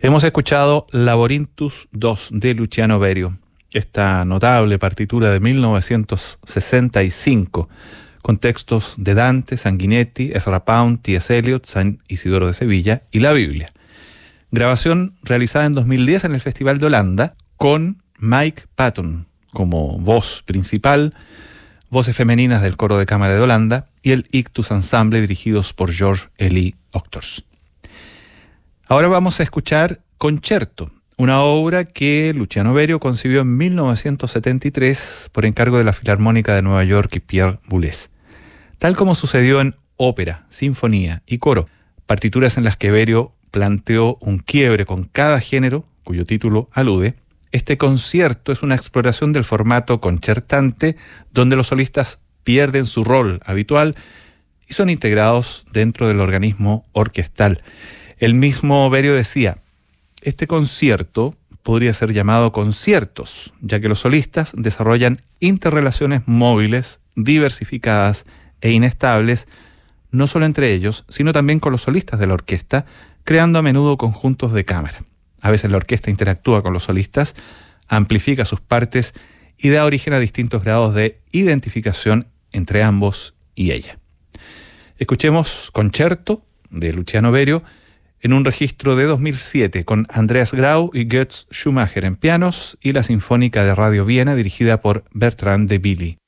Hemos escuchado Laborinthus II de Luciano Berio, esta notable partitura de 1965, con textos de Dante, Sanguinetti, Ezra Pound, T.S. Eliot, San Isidoro de Sevilla y la Biblia. Grabación realizada en 2010 en el Festival de Holanda, con Mike Patton como voz principal, voces femeninas del coro de cámara de Holanda y el Ictus Ensemble dirigidos por George Elie Ochtors. Ahora vamos a escuchar Concerto, una obra que Luciano Berio concibió en 1973 por encargo de la Filarmónica de Nueva York y Pierre Boulez. Tal como sucedió en ópera, sinfonía y coro, partituras en las que Berio planteó un quiebre con cada género, cuyo título alude, este concierto es una exploración del formato concertante, donde los solistas pierden su rol habitual y son integrados dentro del organismo orquestal. El mismo Berio decía, este concierto podría ser llamado conciertos, ya que los solistas desarrollan interrelaciones móviles, diversificadas e inestables, no solo entre ellos, sino también con los solistas de la orquesta, creando a menudo conjuntos de cámara. A veces la orquesta interactúa con los solistas, amplifica sus partes y da origen a distintos grados de identificación entre ambos y ella. Escuchemos Concerto de Luciano Berio en un registro de 2007 con Andreas Grau y Götz Schumacher en pianos y la Sinfónica de Radio Viena dirigida por Bertrand de Billy